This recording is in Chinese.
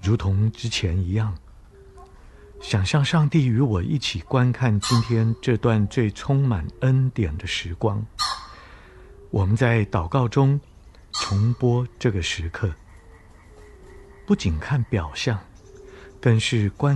如同之前一样，想象上帝与我一起观看今天这段最充满恩典的时光。我们在祷告中重播这个时刻，不仅看表象，更是观